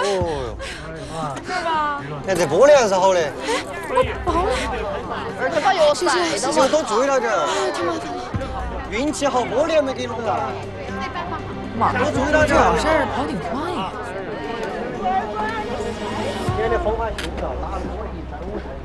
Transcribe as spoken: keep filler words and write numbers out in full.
哦哟，是吧？ 哎，这玻璃还是好的。 不好了， 而且把药晒的嘛。 多注意了点。 哎，太麻烦了。 运气好，玻璃还没给弄到。 妈， 多注意了点。 这要是跑挺快呀。 今天的风还行了，打了我一三五。